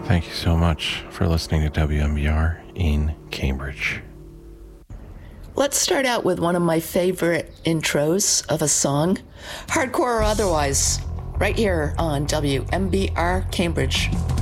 Thank you so much for listening to WMBR in Cambridge. Let's start out with one of my favorite intros of a song, hardcore or otherwise, right here on WMBR Cambridge.